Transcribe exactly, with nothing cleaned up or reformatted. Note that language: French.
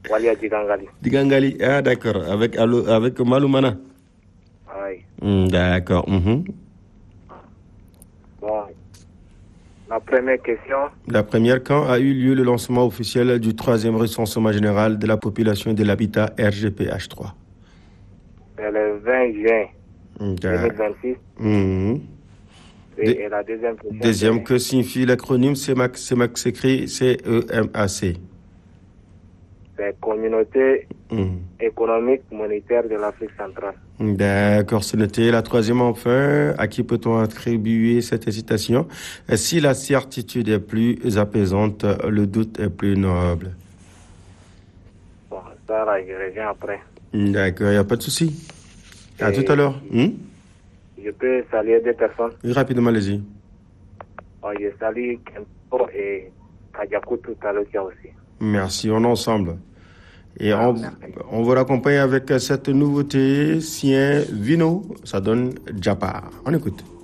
Walia Digangali. Digangali, ah d'accord, avec, Alo- avec Maloumana. Oui. Hmm, d'accord. Mhm. Bon. La première question, La première, quand a eu lieu le lancement officiel du troisième recensement général de la population et de l'habitat R G P H trois? c'est le vingt juin Hmm, deux mille d'accord. vingt-six. Mhm. Oui, De- et la deuxième question, Deuxième, c'est que signifie l'acronyme CEMAC? CEMAC s'écrit C E M A C. c'est Communauté Mhm. économique monétaire de l'Afrique centrale. D'accord, c'est noté. La troisième, enfin, à qui peut-on attribuer cette hésitation? Et si la certitude est plus apaisante, le doute est plus noble. Bon, ça là, je reviens après. D'accord, il n'y a pas de souci. À tout à Et l'heure. Hmm? je peux saluer deux personnes. Oui, rapidement, allez-y. Oh, je salue Kempo et Kajaku tout à l'heure aussi. Merci, on est ensemble. Et Ah, on, merci. on vous raccompagne avec cette nouveauté, Sien Vino, ça donne Japa. On écoute.